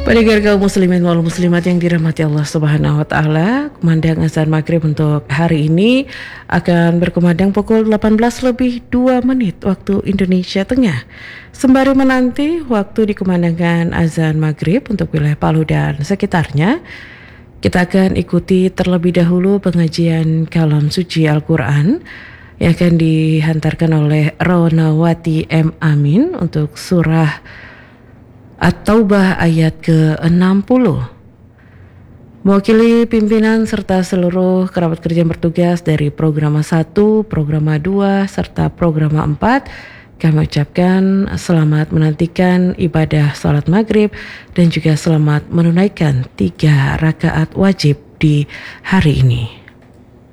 Pendengar kaum muslimin wal muslimat yang dirahmati Allah Subhanahu wa taala, kumandang azan maghrib untuk hari ini akan berkumandang pukul 18:02 waktu Indonesia Tengah. Sembari menanti waktu dikumandangkan azan maghrib untuk wilayah Palu dan sekitarnya, kita akan ikuti terlebih dahulu pengajian kalam suci Al-Quran yang akan dihantarkan oleh Ronawati M. Amin untuk surah At-Taubah ayat ke-60. Mewakili pimpinan serta seluruh kerabat kerja yang bertugas dari Programa 1, Programa 2, serta Programa 4, kami ucapkan selamat menantikan ibadah salat maghrib dan juga selamat menunaikan 3 rakaat wajib di hari ini.